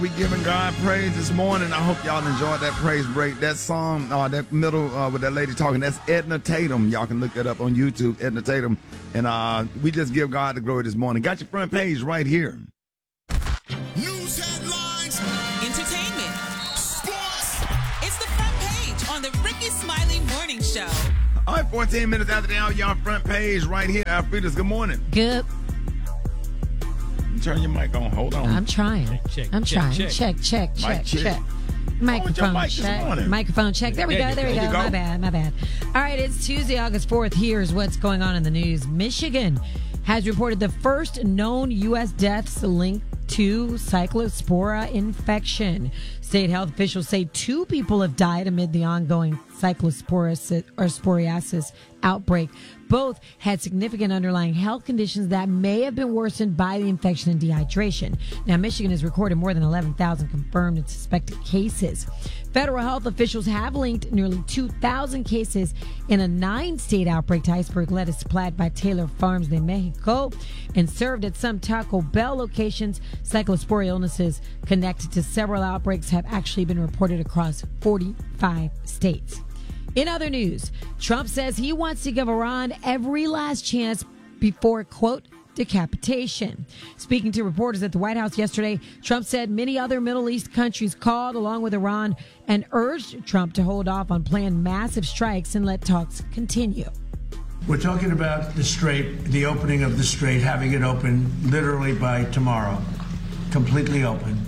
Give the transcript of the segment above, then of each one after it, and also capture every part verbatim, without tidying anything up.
We giving God praise this morning. I hope y'all enjoyed that praise break. That song, uh, that middle uh, with that lady talking, that's Edna Tatum. Y'all can look that up on YouTube, Edna Tatum. And uh, we just give God the glory this morning. Got your front page right here. News headlines. Entertainment. Sports. It's the front page on the Ricky Smiley Morning Show. All right, fourteen minutes after the hour, y'all front page right here. Alfreda's, good morning. Good. Turn your mic on. Hold on. I'm trying. Check, check, I'm check, trying. check. Check, check, check, Mic check. check. your Microphone mic this check. morning? Microphone check. There we There go. you There we go. go. There you My go. bad. My bad. All right, it's Tuesday, August fourth. Here's what's going on in the news. Michigan has reported the first known U S deaths linked to cyclospora infection. State health officials say two people have died amid the ongoing cyclosporiasis or sporiasis outbreak. Both had significant underlying health conditions that may have been worsened by the infection and dehydration. Now, Michigan has recorded more than eleven thousand confirmed and suspected cases. Federal health officials have linked nearly two thousand cases in a nine-state outbreak to iceberg lettuce supplied by Taylor Farms de Mexico and served at some Taco Bell locations. Cyclospora illnesses connected to several outbreaks have actually been reported across forty-five states. In other news, Trump says he wants to give Iran every last chance before, quote, decapitation. Speaking to reporters at the White House yesterday, Trump said many other Middle East countries called along with Iran and urged Trump to hold off on planned massive strikes and let talks continue. We're talking about the Strait, the opening of the Strait, having it open literally by tomorrow, completely open.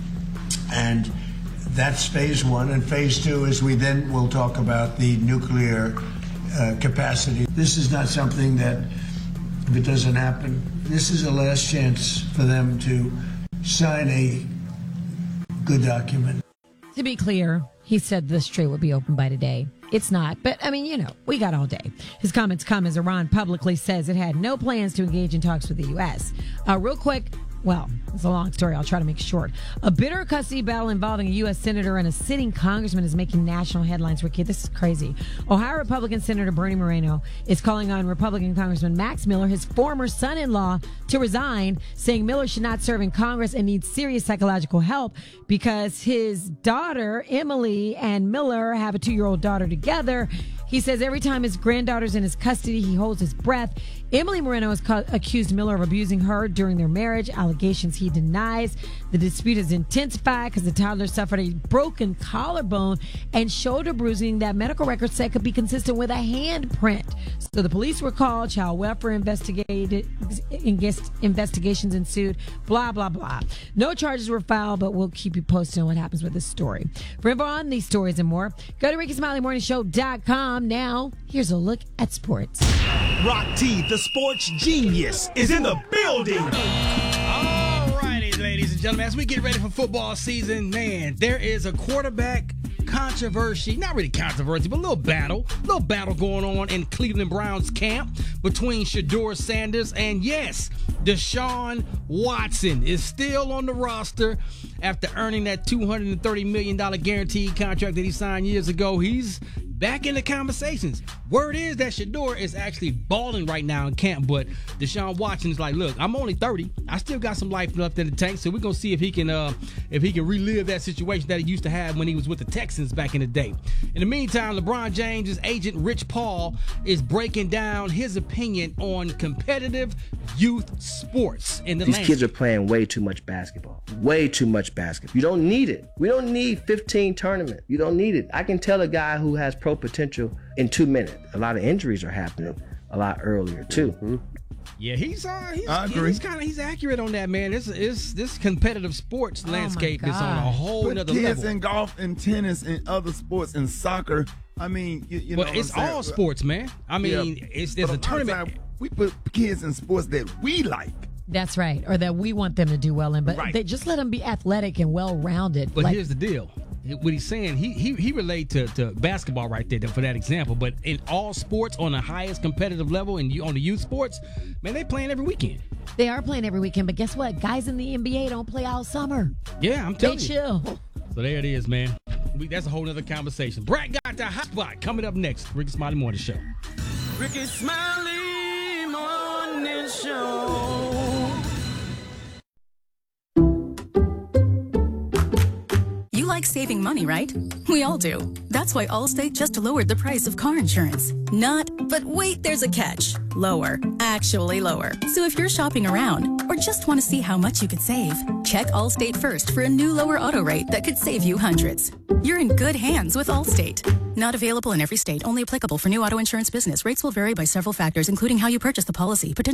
And that's phase one. And phase two is we then will talk about the nuclear uh, capacity. This is not something that, if it doesn't happen, this is a last chance for them to sign a good document. To be clear, he said the strait would be open by today. It's not, but I mean, you know, we got all day. His comments come as Iran publicly says it had no plans to engage in talks with the U S. Uh, real quick, well, it's a long story. I'll try to make it short. A bitter custody battle involving a U S senator and a sitting congressman is making national headlines. Ricky, this is crazy. Ohio Republican Senator Bernie Moreno is calling on Republican Congressman Max Miller, his former son-in-law, to resign, saying Miller should not serve in Congress and needs serious psychological help because his daughter, Emily, and Miller have a two-year-old daughter together. He says every time his granddaughter's in his custody, he holds his breath. Emily Moreno has ca- accused Miller of abusing her during their marriage, allegations he denies. The dispute has intensified because the toddler suffered a broken collarbone and shoulder bruising that medical records said could be consistent with a handprint. So the police were called, child welfare investigated, investigations ensued, blah, blah, blah. No charges were filed, but we'll keep you posted on what happens with this story. For info on these stories and more, go to Ricky Smiley Morning Show dot com. Now, here's a look at sports. Rock T, the sports genius, is in the building. All righty, ladies and gentlemen, as we get ready for football season, man, there is a quarterback controversy, not really controversy, but a little battle, little battle going on in Cleveland Browns camp between Shedeur Sanders and, yes, Deshaun Watson is still on the roster after earning that two hundred thirty million dollars guaranteed contract that he signed years ago. He's back in the conversations. Word is that Shedeur is actually balling right now in camp, but Deshaun Watson is like, look, I'm only thirty. I still got some life left in the tank, so we're gonna see if he can uh, if he can relive that situation that he used to have when he was with the Texans back in the day. In the meantime, LeBron James' agent Rich Paul is breaking down his opinion on competitive youth sports in the These landscape. kids are playing way too much basketball. Way too much basketball. You don't need it. We don't need fifteen tournaments. You don't need it. I can tell a guy who has pro potential in two minutes. A lot of injuries are happening a lot earlier too. Mm-hmm. Yeah, he's uh, he's, I agree. he's kind of he's accurate on that, man. This is this competitive sports Oh, my landscape is on a God. whole Put nother kids level. in golf and tennis and other sports and soccer. I mean, you, you know But what it's I'm saying? all sports, man. I mean, Yeah. it's there's But a lot of tournament. time, we put kids in sports that we like. That's right, or that we want them to do well in, but Right. they just let them be athletic and well-rounded. But Like, here's the deal. What he's saying, he he he relate to, to basketball right there for that example. But in all sports on the highest competitive level and you on the youth sports, man, they playing every weekend. they are playing every weekend, but guess what? Guys in the N B A don't play all summer. Yeah, I'm They telling you. chill. So there it is, man. We, that's a whole nother conversation. Brad got the hot spot coming up next. Ricky Smiley Morning Show. Ricky Smiley Morning Show. like saving money, right? We all do. That's why Allstate just lowered the price of car insurance. Not, but wait, there's a catch. Lower. Actually lower. So if you're shopping around or just want to see how much you could save, check Allstate first for a new lower auto rate that could save you hundreds. You're in good hands with Allstate. Not available in every state. Only applicable for new auto insurance business. Rates will vary by several factors, including how you purchase the policy. Potential